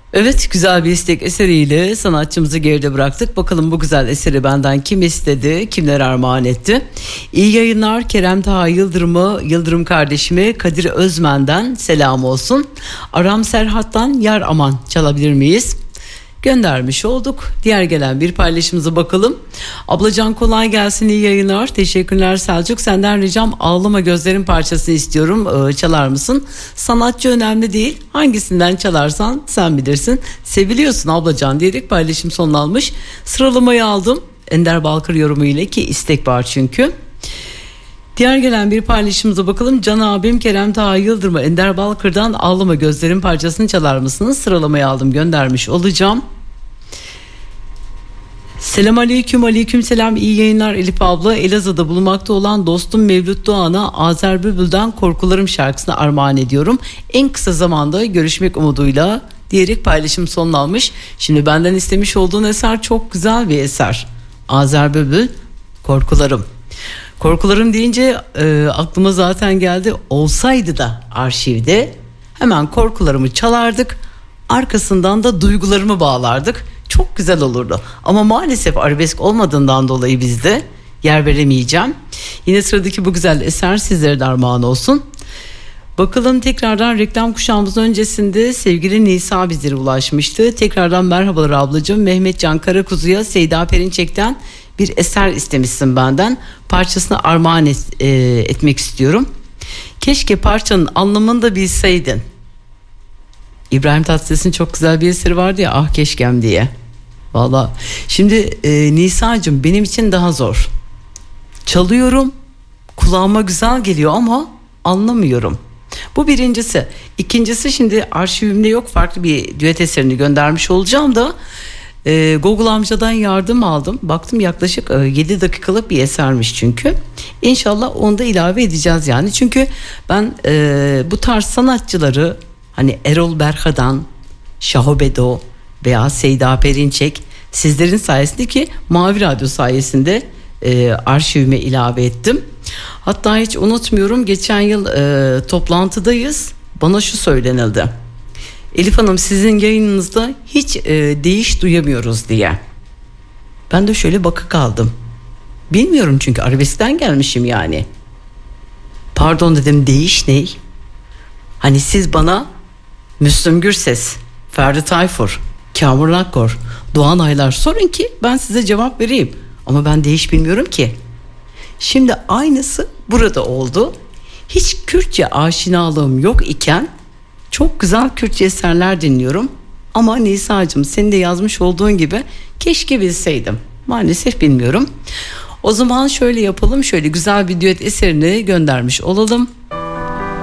Evet, güzel bir istek eseriyle sanatçımızı geride bıraktık. Bakalım bu güzel eseri benden kim istedi, kimler armağan etti? İyi yayınlar Kerem Taha Yıldırım'ı, Yıldırım kardeşimi Kadir Özmen'den selam olsun. Aram Serhat'tan Yar Aman çalabilir miyiz? Göndermiş olduk. Diğer gelen bir paylaşımımıza bakalım. Ablacan kolay gelsin, iyi yayınlar. Teşekkürler Selçuk. Senden ricam Ağlama Gözlerim parçasını istiyorum. Çalar mısın? Sanatçı önemli değil. Hangisinden çalarsan sen bilirsin. Seviliyorsun ablacan diyerek paylaşım sonlanmış. Sıralamayı aldım. Ender Balkır yorumu ile, ki istek var çünkü. Diğer gelen bir paylaşımımıza bakalım. Can abim Kerem Taha Yıldırım'a Ender Balkır'dan Ağlama Gözlerim parçasını çalar mısınız? Sıralamayı aldım, göndermiş olacağım. Selam aleyküm, aleyküm selam, iyi yayınlar Elif abla. Elazığ'da bulunmakta olan dostum Mevlüt Doğan'a Azer Bülbül'den Korkularım şarkısını armağan ediyorum. En kısa zamanda görüşmek umuduyla diyerek paylaşım sonlanmış. Şimdi benden istemiş olduğun eser çok güzel bir eser. Azer Bülbül, Korkularım. Korkularım deyince aklıma zaten geldi. Olsaydı da arşivde hemen korkularımı çalardık. Arkasından da duygularımı bağlardık. Çok güzel olurdu. Ama maalesef arabesk olmadığından dolayı bizde yer veremeyeceğim. Yine sıradaki bu güzel eser sizlere de armağan olsun. Bakalım, tekrardan reklam kuşağımızın öncesinde sevgili Nisa bizlere ulaşmıştı. Tekrardan merhabalar ablacığım. Mehmet Can Karakuzu'ya Seyda Perinçek'ten bir eser istemişsin benden. Parçasını armağan etmek istiyorum. Keşke parçanın anlamını da bilseydin. İbrahim Tatlıses'in çok güzel bir eseri vardı ya, Ah Keşkem diye. Vallahi şimdi Nisa'cığım benim için daha zor. Çalıyorum, kulağıma güzel geliyor ama anlamıyorum. Bu birincisi. İkincisi, şimdi arşivimde yok, farklı bir düet eserini göndermiş olacağım da Google amcadan yardım aldım. Baktım yaklaşık 7 dakikalık bir esermiş çünkü. İnşallah onu da ilave edeceğiz yani. Çünkü ben bu tarz sanatçıları, hani Erol Berha'dan Şahobedo veya Seyda Perinçek, sizlerin sayesinde, ki Mavi Radyo sayesinde arşivime ilave ettim. Hatta hiç unutmuyorum, geçen yıl toplantıdayız. Bana şu söylenildi: Elif Hanım, sizin yayınınızda hiç değiş duyamıyoruz diye. Ben de şöyle baka kaldım. Bilmiyorum çünkü arabeskten gelmişim yani. Pardon dedim, değiş ne? Hani siz bana Müslüm Gürses, Ferdi Tayfur, Kamil Akkor, Doğan Aylar sorun ki ben size cevap vereyim. Ama ben değiş bilmiyorum ki. Şimdi aynısı burada oldu. Hiç Kürtçe aşinalığım yok iken çok güzel Kürtçe eserler dinliyorum. Ama Nisa'cığım, senin de yazmış olduğun gibi keşke bilseydim. Maalesef bilmiyorum. O zaman şöyle yapalım, şöyle güzel bir düet eserini göndermiş olalım.